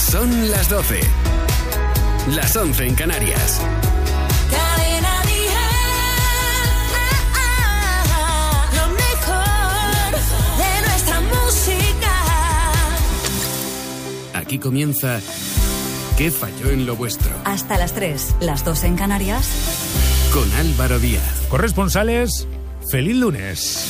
Son las 12. Las 11 en Canarias. Cadena Dial. Lo mejor de nuestra música. Aquí comienza ¿Qué falló en lo vuestro? Hasta las 3, las 2 en Canarias. Con Álvaro Díaz. Corresponsales, feliz lunes.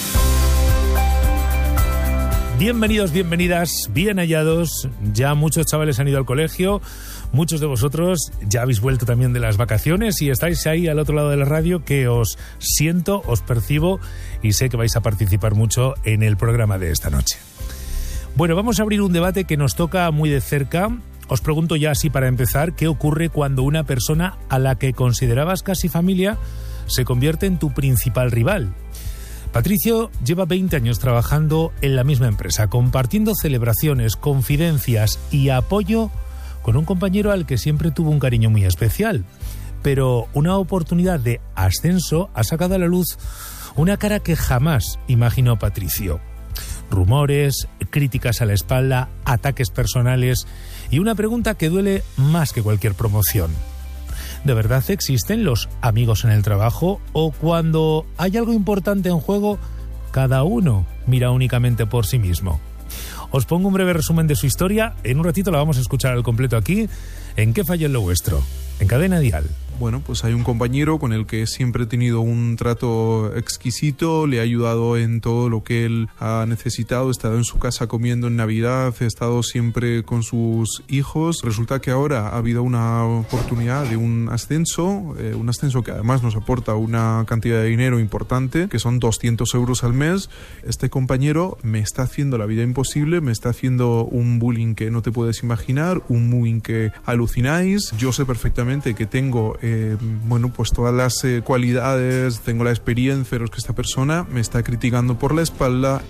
Bienvenidos, bienvenidas, bien hallados. Ya muchos chavales han ido al colegio. Muchos de vosotros ya habéis vuelto también de las vacaciones y estáis ahí al otro lado de la radio, que os siento, os percibo y sé que vais a participar mucho en el programa de esta noche. Bueno, vamos a abrir un debate que nos toca muy de cerca. Os pregunto ya así para empezar, ¿qué ocurre cuando una persona a la que considerabas casi familia se convierte en tu principal rival? Patricio lleva 20 años trabajando en la misma empresa, compartiendo celebraciones, confidencias y apoyo con un compañero al que siempre tuvo un cariño muy especial. Pero una oportunidad de ascenso ha sacado a la luz una cara que jamás imaginó Patricio. Rumores, críticas a la espalda, ataques personales y una pregunta que duele más que cualquier promoción. ¿De verdad existen los amigos en el trabajo? ¿O cuando hay algo importante en juego, cada uno mira únicamente por sí mismo? Os pongo un breve resumen de su historia. En un ratito la vamos a escuchar al completo aquí, en ¿Qué falló en lo vuestro?, en Cadena Dial. Bueno, pues hay un compañero con el que siempre he tenido un trato exquisito, le he ayudado en todo lo que él ha necesitado, he estado en su casa comiendo en Navidad, he estado siempre con sus hijos. Resulta que ahora ha habido una oportunidad de un ascenso que además nos aporta una cantidad de dinero importante, que son 200 euros al mes. Este compañero me está haciendo la vida imposible, me está haciendo un bullying que no te puedes imaginar, un bullying que alucináis. Yo sé perfectamente que tengo pues todas las cualidades, tengo la experiencia, pero es que esta persona me está criticando por la espalda.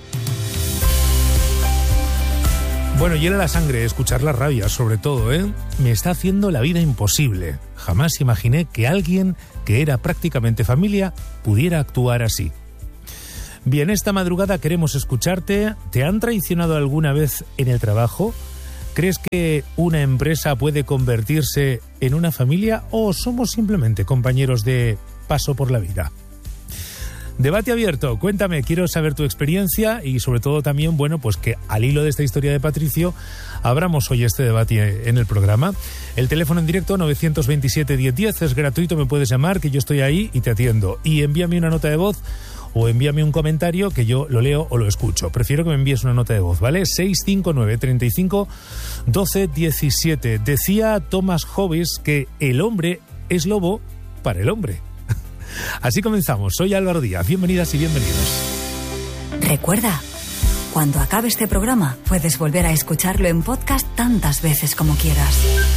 Bueno, hiela la sangre escuchar la rabia, sobre todo, Me está haciendo la vida imposible. Jamás imaginé que alguien que era prácticamente familia pudiera actuar así. Bien, esta madrugada queremos escucharte. ¿Te han traicionado alguna vez en el trabajo? ¿Crees que una empresa puede convertirse en una familia o somos simplemente compañeros de paso por la vida? Debate abierto, cuéntame, quiero saber tu experiencia y sobre todo también, pues que al hilo de esta historia de Patricio abramos hoy este debate en el programa. El teléfono en directo 927 1010 es gratuito, me puedes llamar, que yo estoy ahí y te atiendo. Y envíame una nota de voz o envíame un comentario que yo lo leo o lo escucho. Prefiero que me envíes una nota de voz, ¿vale? 659 35 12 17. Decía Thomas Hobbes que el hombre es lobo para el hombre. Así comenzamos. Soy Álvaro Díaz. Bienvenidas y bienvenidos. Recuerda, cuando acabe este programa puedes volver a escucharlo en podcast tantas veces como quieras.